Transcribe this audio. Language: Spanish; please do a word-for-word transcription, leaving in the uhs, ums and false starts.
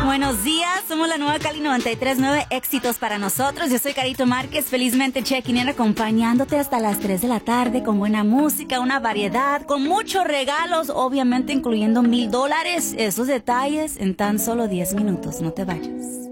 buenos días. Somos la nueva Cali noventa y tres punto nueve, éxitos para nosotros. Yo soy Carito Márquez, felizmente checking in, acompañándote hasta las tres de la tarde con buena música, una variedad, con muchos regalos, obviamente incluyendo mil dólares. Esos detalles en tan solo diez minutos. No te vayas.